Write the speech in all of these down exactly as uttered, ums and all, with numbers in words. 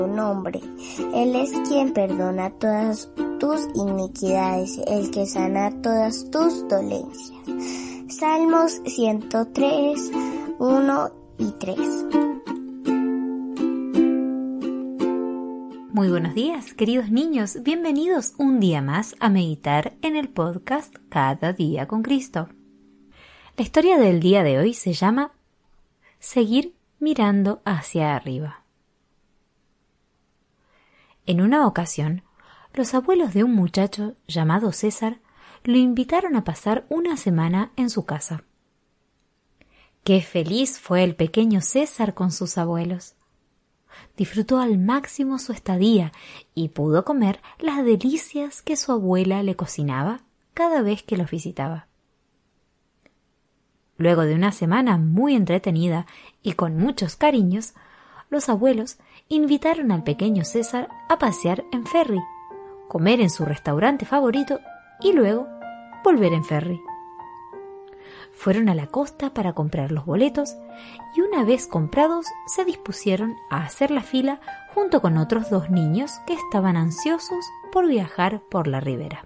nombre. Él es quien perdona todas tus iniquidades, el que sana todas tus dolencias. Salmos ciento tres, uno y tres. Muy buenos días, queridos niños. Bienvenidos un día más a meditar en el podcast Cada día con Cristo. La historia del día de hoy se llama Seguir mirando hacia arriba. En una ocasión, los abuelos de un muchacho llamado César lo invitaron a pasar una semana en su casa. ¡Qué feliz fue el pequeño César con sus abuelos! Disfrutó al máximo su estadía y pudo comer las delicias que su abuela le cocinaba cada vez que los visitaba. Luego de una semana muy entretenida y con muchos cariños, los abuelos invitaron al pequeño César a pasear en ferry, comer en su restaurante favorito y luego volver en ferry. Fueron a la costa para comprar los boletos y una vez comprados se dispusieron a hacer la fila junto con otros dos niños que estaban ansiosos por viajar por la ribera.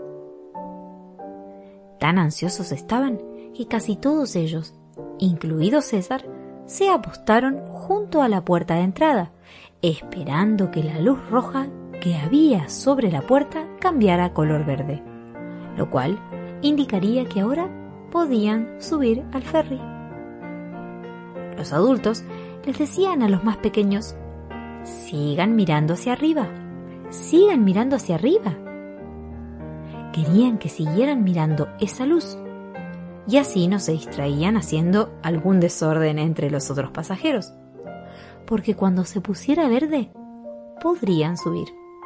Tan ansiosos estaban que casi todos ellos, incluido César, se apostaron junto a la puerta de entrada, esperando que la luz roja que había sobre la puerta cambiara a color verde, lo cual indicaría que ahora podían subir al ferry. Los adultos les decían a los más pequeños: sigan mirando hacia arriba, sigan mirando hacia arriba. Querían que siguieran mirando esa luz y así no se distraían haciendo algún desorden entre los otros pasajeros, porque cuando se pusiera verde podrían subir.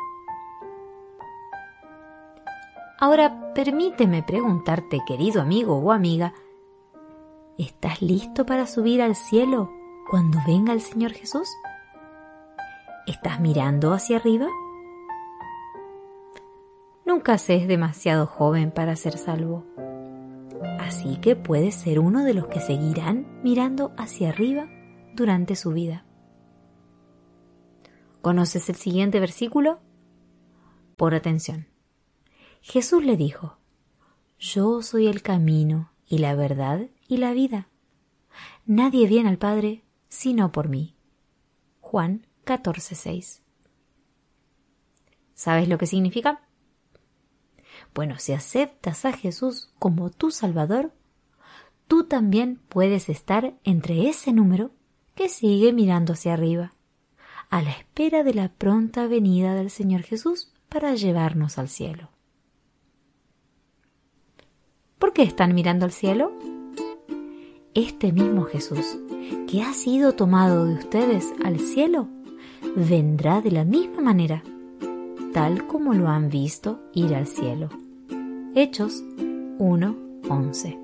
Ahora permíteme preguntarte, querido amigo o amiga, ¿estás listo para subir al cielo cuando venga el Señor Jesús? ¿Estás mirando hacia arriba? Nunca se es demasiado joven para ser salvo, así que puedes ser uno de los que seguirán mirando hacia arriba durante su vida. ¿Conoces el siguiente versículo? Pon atención. Jesús le dijo: Yo soy el camino y la verdad y la vida. Nadie viene al Padre sino por mí. Juan catorce seis. ¿Sabes lo que significa? Bueno, si aceptas a Jesús como tu Salvador, tú también puedes estar entre ese número que sigue mirando hacia arriba, a la espera de la pronta venida del Señor Jesús para llevarnos al cielo. ¿Por qué están mirando al cielo? Este mismo Jesús, que ha sido tomado de ustedes al cielo, vendrá de la misma manera, tal como lo han visto ir al cielo. Hechos uno once.